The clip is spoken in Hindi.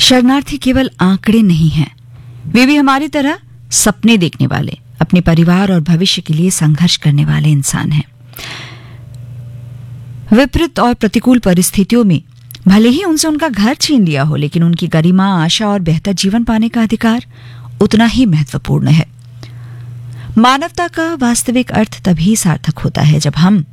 शरणार्थी केवल आंकड़े नहीं हैं, वे भी हमारी तरह सपने देखने वाले, अपने परिवार और भविष्य के लिए संघर्ष करने वाले इंसान हैं। विपरीत और प्रतिकूल परिस्थितियों में भले ही उनसे उनका घर छीन लिया हो, लेकिन उनकी गरिमा, आशा और बेहतर जीवन पाने का अधिकार उतना ही महत्वपूर्ण है। मानवता का वास्तविक अर्थ तभी सार्थक होता है जब हम